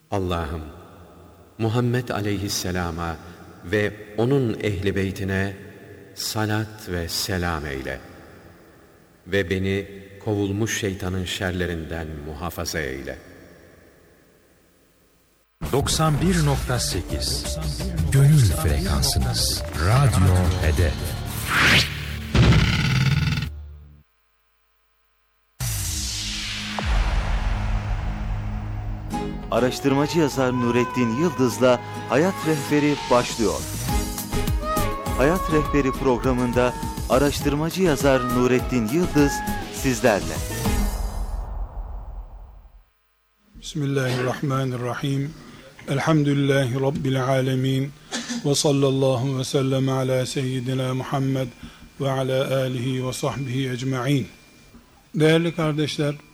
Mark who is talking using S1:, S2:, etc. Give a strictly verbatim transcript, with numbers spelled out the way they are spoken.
S1: Allah'ım, Muhammed aleyhisselama ve onun ehli beytine salat ve selam eyle ve beni kovulmuş şeytanın şerlerinden muhafaza eyle.
S2: doksan bir nokta sekiz Gönül frekansınız. Radyo Hedef.
S3: Araştırmacı yazar Nurettin Yıldız'la Hayat Rehberi başlıyor. Hayat Rehberi programında araştırmacı yazar Nurettin Yıldız sizlerle.
S4: Bismillahirrahmanirrahim. Elhamdülillahi Rabbil alemin. Ve sallallahu ve sellem ala seyyidina Muhammed ve ala alihi ve sahbihi ecma'in. Değerli kardeşler,